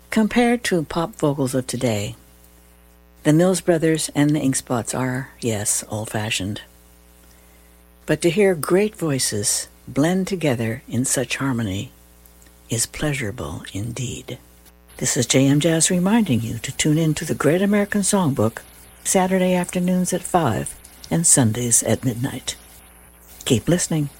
Compared to pop vocals of today, the Mills Brothers and the Ink Spots are, yes, old-fashioned. But to hear great voices blend together in such harmony is pleasurable indeed. This is JM Jazz reminding you to tune in to the Great American Songbook Saturday afternoons at 5 and Sundays at midnight. Keep listening.